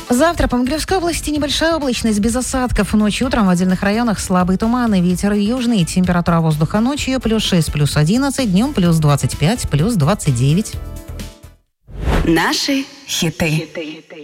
Завтра по Могилевской области небольшая облачность без осадков. Ночью и утром в отдельных районах слабый туман и ветер южный. Температура воздуха ночью +6, +11, днем +25, +29. Наши хиты.